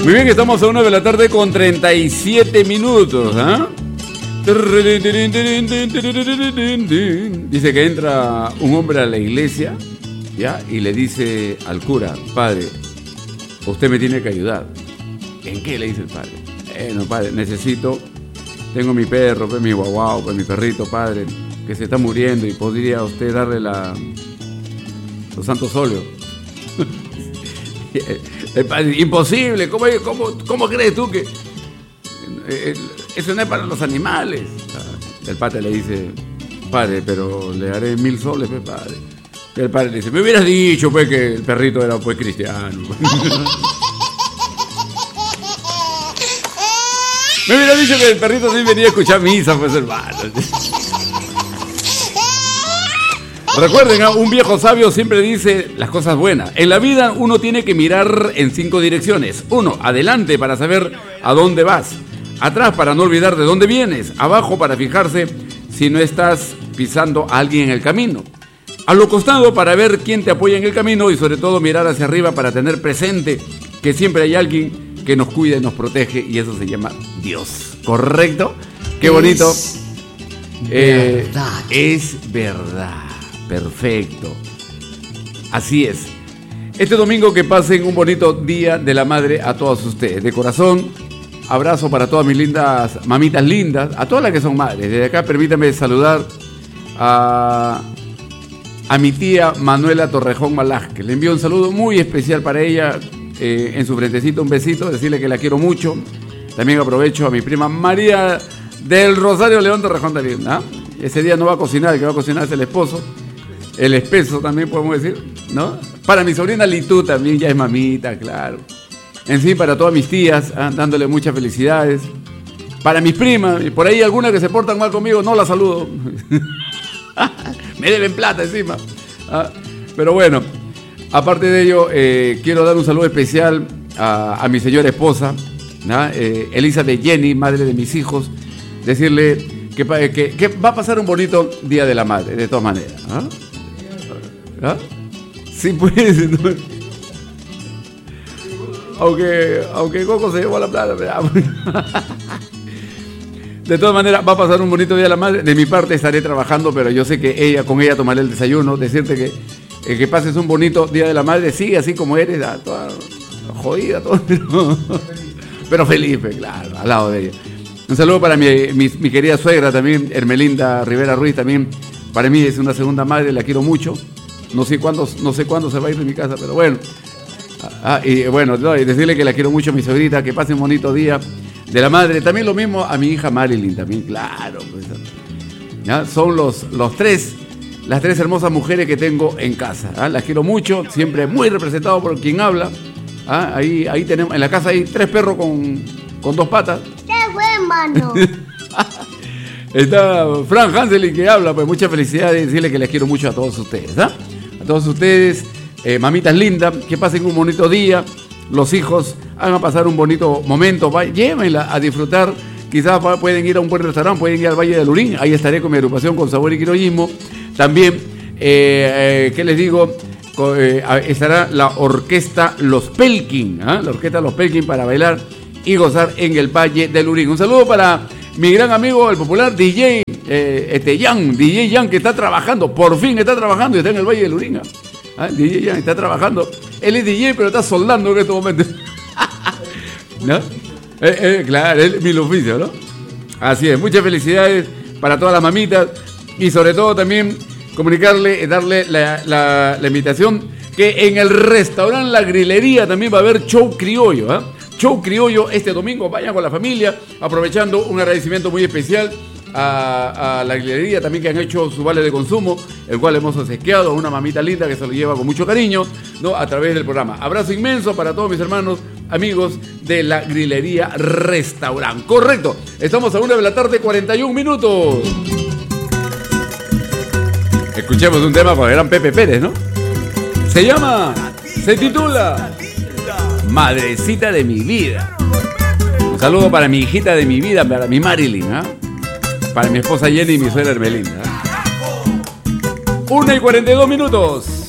Muy bien, estamos a 1 de la tarde con 37 minutos. ¿Ah? Dice que entra un hombre a la iglesia, ¿ya? Y le dice al cura: padre, usted me tiene que ayudar. ¿En qué? Le dice el padre. No, padre, tengo mi perro, pues, mi guaguao, pues, mi perrito, padre, que se está muriendo y podría usted darle los santos óleos. El padre: imposible, ¿cómo crees tú que eso no es para los animales? El padre le dice: padre, pero le haré 1000 soles, pues, padre. Y el padre le dice: me hubieras dicho, pues, que el perrito era, pues, cristiano. Me hubiera dicho que el perrito sí venía a escuchar misa, pues, hermano. Recuerden, un viejo sabio siempre dice las cosas buenas. En la vida uno tiene que mirar en 5 direcciones. 1, adelante para saber a dónde vas. Atrás para no olvidar de dónde vienes. Abajo para fijarse si no estás pisando a alguien en el camino. A lo costado para ver quién te apoya en el camino y sobre todo mirar hacia arriba para tener presente que siempre hay alguien que nos cuida y nos protege, y eso se llama Dios. ¿Correcto? Qué bonito. Es verdad. Perfecto. Así es. Este domingo que pasen un bonito día de la madre a todos ustedes. De corazón, abrazo para todas mis lindas mamitas lindas, a todas las que son madres. Desde acá permítame saludar a mi tía Manuela Torrejón Malásquez. Le envío un saludo muy especial para ella. En su frentecito un besito, decirle que la quiero mucho. También aprovecho a mi prima María del Rosario León Torrejón también, ¿no? Ese día no va a cocinar, el que va a cocinar es el esposo. El espeso también podemos decir, ¿no? Para mi sobrina Litú también, ya es mamita, claro. En fin, para todas mis tías, dándole muchas felicidades. Para mis primas, y por ahí algunas que se portan mal conmigo, no las saludo. Me deben plata encima. Pero bueno. Aparte de ello, quiero dar un saludo especial a mi señora esposa, ¿no? Elizabeth Jenny, madre de mis hijos. Decirle que va a pasar un bonito Día de la Madre, de todas maneras. ¿Ah? Sí, pues. ¿No? Aunque Coco se llevó a la plata. De todas maneras, va a pasar un bonito Día de la Madre. De mi parte estaré trabajando, pero yo sé que con ella tomaré el desayuno. Decirte que pases un bonito Día de la Madre. Sigue así como eres, toda jodida, pero feliz, claro, al lado de ella. Un saludo para mi querida suegra también, Hermelinda Rivera Ruiz, también. Para mí es una segunda madre, la quiero mucho. No sé cuándo se va a ir de mi casa, pero bueno. Y bueno, y decirle que la quiero mucho a mi suegrita, que pase un bonito Día de la Madre. También lo mismo a mi hija Marilyn, también, claro. Pues, ¿ya? Son las tres hermosas mujeres que tengo en casa. Las quiero mucho, siempre muy representado por quien habla. Ahí tenemos, en la casa hay 3 perros con 2 patas. ¡Qué buen mano! Está Frank Hansel que habla, pues muchas felicidades, decirle que les quiero mucho a todos ustedes. A todos ustedes, mamitas lindas, que pasen un bonito día. Los hijos van a pasar un bonito momento, llévenla a disfrutar. Quizás pueden ir a un buen restaurante, pueden ir al Valle del Lurín. Ahí estaré con mi agrupación Con Sabor y Quirollismo. También, ¿qué les digo? Estará la orquesta Los Pelkin, la orquesta Los Pelkin para bailar y gozar en el Valle del Lurín. Un saludo para mi gran amigo, el popular DJ DJ Jan, que está trabajando, por fin está trabajando y está en el Valle del Lurín. DJ Jan está trabajando. Él es DJ, pero está soldando en estos momentos. ¿No? Claro, es mi oficio, ¿no? Así es, muchas felicidades para todas las mamitas y sobre todo también comunicarle, darle la invitación que en el restaurante La Grilería también va a haber show criollo, Show criollo este domingo, vayan con la familia, aprovechando un agradecimiento muy especial a La Grilería también, que han hecho su vale de consumo, el cual hemos obsequiado a una mamita linda que se lo lleva con mucho cariño, ¿no? A través del programa. Abrazo inmenso para todos mis hermanos, amigos de La Grilería Restaurant. Correcto, estamos a 1 de la tarde, 41 minutos. Escuchemos un tema con el gran Pepe Pérez, ¿no? Se titula Madrecita de mi vida. Un saludo para mi hijita de mi vida, para mi Marilyn, para mi esposa Jenny y mi suegra Hermelinda. 1:42 minutos.